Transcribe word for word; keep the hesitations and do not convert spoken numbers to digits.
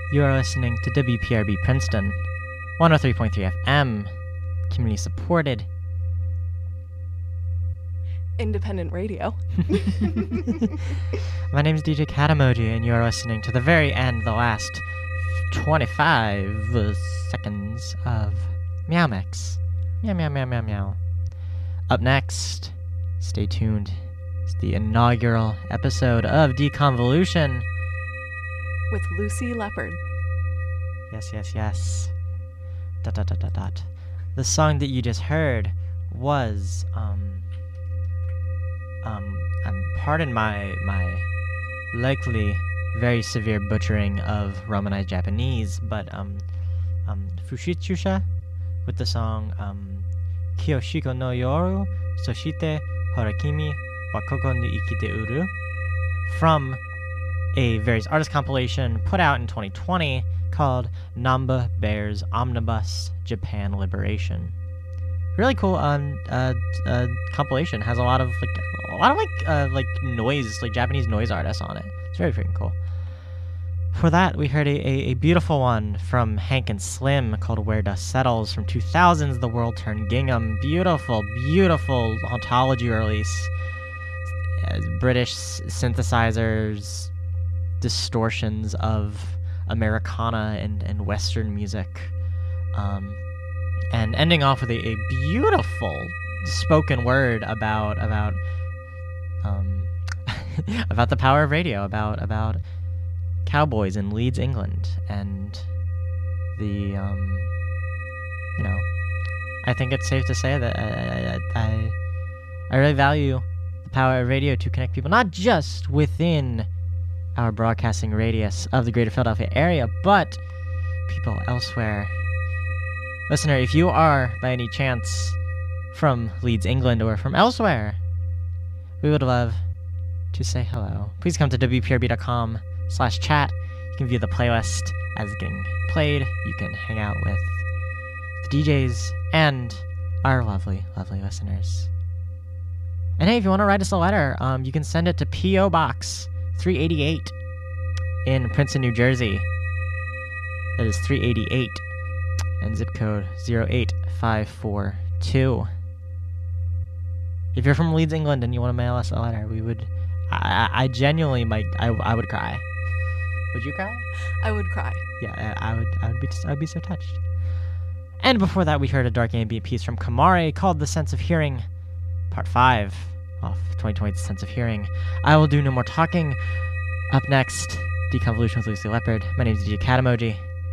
You are listening to W P R B Princeton, one oh three point three F M, community supported. Independent radio. My name is D J Katamoji, and you are listening to the very end, the last twenty-five seconds of Meow Mix. Meow, meow, meow, meow, meow. Up next, stay tuned. It's the inaugural episode of Deconvolution. With Lucy Leopard. Yes, yes, yes. Dot, dot, dot, dot, dot. The song that you just heard was, um, um, um, pardon my, my likely very severe butchering of Romanized Japanese, but, um, um, Fushitsusha with the song, um, Kiyoshiko no Yoru Soshite Horakimi wa Koko ni Ikite Uru from a various artist compilation put out in twenty twenty called Namba Bears Omnibus Japan Liberation. Really cool um, uh, uh, compilation. Has a lot of like a lot of like uh, like noise, like Japanese noise artists on it. It's very freaking cool. For that, we heard a, a, a beautiful one from Hank and Slim called Where Dust Settles from two thousands, The World Turned Gingham. Beautiful, beautiful ontology release. Uh, British synthesizers, distortions of Americana and, and Western music. Um, and ending off with a, a beautiful spoken word about about um, about the power of radio, about about cowboys in Leeds, England, and the um, you know, I think it's safe to say that I I, I I really value the power of radio to connect people, not just within our broadcasting radius of the greater Philadelphia area, but people elsewhere. Listener, if you are, by any chance, from Leeds, England, or from elsewhere, we would love to say hello. Please come to W P R B dot com slash chat. You can view the playlist as it's getting played. You can hang out with the D Js and our lovely, lovely listeners. And hey, if you want to write us a letter, um, you can send it to P O Box three eighty-eight in Princeton, New Jersey. That is three eighty-eight, and zip code zero eight five four two. If you're from Leeds, England, and you want to mail us a letter, we would, I, I genuinely might, I, I would cry. Would you cry? I would cry. Yeah, I, I would, I would be, I would be so touched. And before that, we heard a dark ambient piece from Kamare called "The Sense of Hearing," Part Five. Off twenty twenty's Sense of Hearing. I will do no more talking. Up next, Deconvolution with Lucy Leopard. My name is D J Katamoji.